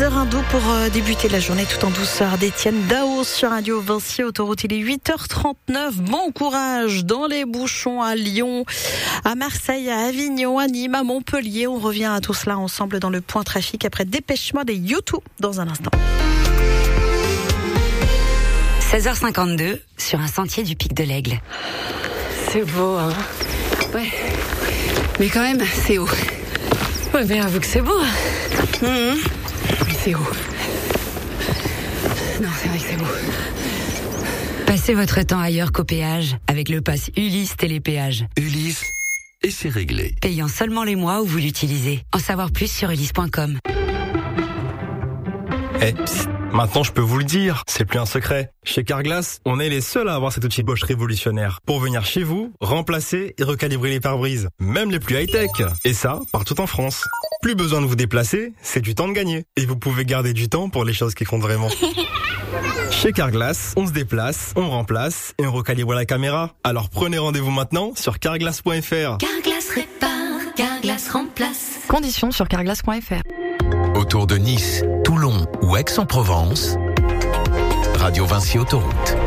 serein doux pour débuter la journée tout en douceur d'Étienne Dao sur Radio Vinci Autoroute. Il est 8h39. Bon courage dans les bouchons à Lyon, à Marseille, à Avignon, à Nîmes, à Montpellier. On revient à tout cela ensemble dans le point trafic après Dépêche Mode et U2 dans un instant. 16h52 sur un sentier du Pic de l'Aigle. C'est beau, hein? Ouais. Mais quand même, c'est haut. Ouais, mais avoue que c'est beau. Mais c'est haut. Non, c'est vrai que c'est beau. Passez votre temps ailleurs qu'au péage avec le pass Ulysse Télépéage. Ulysse, et c'est réglé. Payant seulement les mois où vous l'utilisez. En savoir plus sur ulysse.com. Maintenant, je peux vous le dire, c'est plus un secret. Chez Carglass, on est les seuls à avoir cet outil Bosch révolutionnaire pour venir chez vous, remplacer et recalibrer les pare-brises, même les plus high-tech. Et ça, partout en France. Plus besoin de vous déplacer, c'est du temps de gagner. Et vous pouvez garder du temps pour les choses qui comptent vraiment. Chez Carglass, on se déplace, on remplace et on recalibre la caméra. Alors prenez rendez-vous maintenant sur carglass.fr. Carglass répare, Carglass remplace. Conditions sur carglass.fr. Autour de Nice, Toulon ou Aix-en-Provence, Radio Vinci Autoroute.